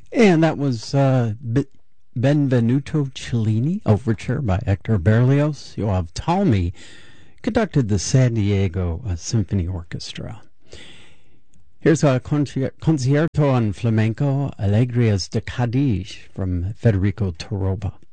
And that was Benvenuto Cellini, Overture by Hector Berlioz. Yoav Talmi conducted the San Diego Symphony Orchestra. Here's a Concierto on Flamenco, Alegrias de Cádiz from Federico Toroba.